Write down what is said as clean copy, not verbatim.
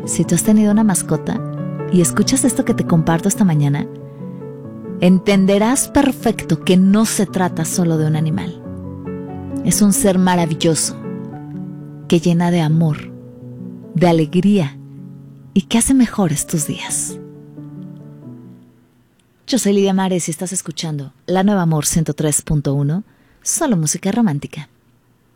Si tú has tenido una mascota y escuchas esto que te comparto esta mañana, entenderás perfecto que no se trata solo de un animal. Es un ser maravilloso que llena de amor, de alegría y que hace mejores tus días. Yo soy Lidia Mares y estás escuchando La Nueva Amor 103.1, solo música romántica.